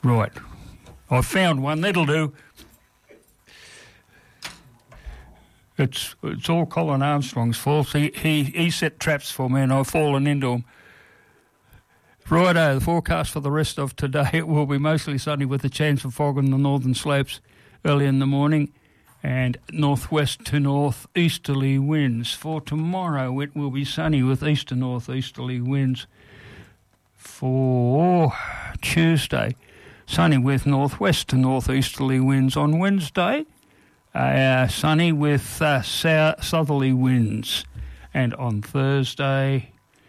Right. I found one. That'll do. It's all Colin Armstrong's fault. He set traps for me and I've fallen into them. Righto, the forecast for the rest of today, it will be mostly sunny with a chance of fog on the northern slopes early in the morning and northwest to northeasterly winds. For tomorrow, it will be sunny with east to northeasterly winds. For Tuesday, sunny with northwest to northeasterly winds. On Wednesday, sunny with southerly winds. And on Thursday,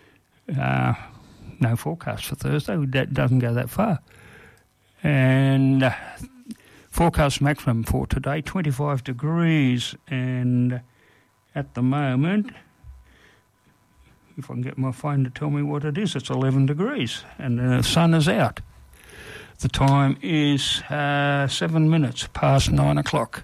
no forecast for Thursday. That doesn't go that far. And forecast maximum for today, 25 degrees. And at the moment, if I can get my phone to tell me what it is, it's 11 degrees. And the sun is out. The time is 7 minutes past 9 o'clock.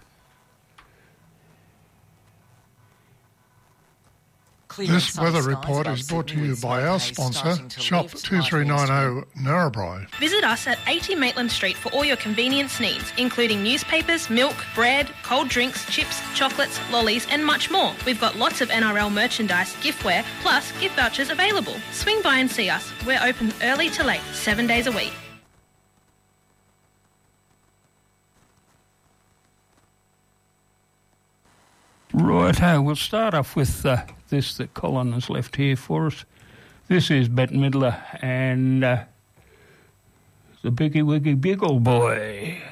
This weather report is brought to you by our sponsor, Shop 2390 Narrabri. Visit us at 80 Maitland Street for all your convenience needs, including newspapers, milk, bread, cold drinks, chips, chocolates, lollies and much more. We've got lots of NRL merchandise, giftware, plus gift vouchers available. Swing by and see us. We're open early to late, 7 days a week. Righto, we'll start off with this that Colin has left here for us. This is Bette Midler and the Biggie Wiggy Biggle Boy.